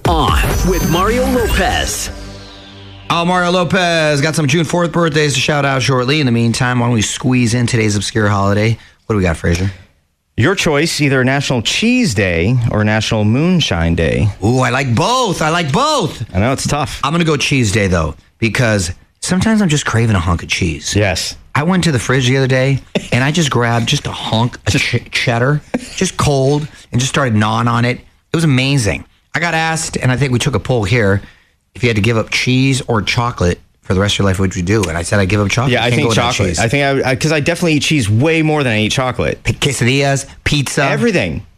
On with Mario Lopez. Oh, Mario Lopez got some June 4th birthdays to shout out shortly. In the meantime, why don't we squeeze in today's obscure holiday? What do we got, Fraser? Your choice, either National Cheese Day or National Moonshine Day. Ooh, I like both. I know, it's tough. I'm going to go Cheese Day, though, because sometimes I'm just craving a hunk of cheese. Yes. I went to the fridge the other day, and I just grabbed just a hunk of cheddar, just cold, and just started gnawing on it. It was amazing. I got asked, and I think we took a poll here, if you had to give up cheese or chocolate for the rest of your life, what would you do? And I said I'd give up chocolate. Yeah, I think chocolate. I think because I definitely eat cheese way more than I eat chocolate. Quesadillas, pizza. Everything.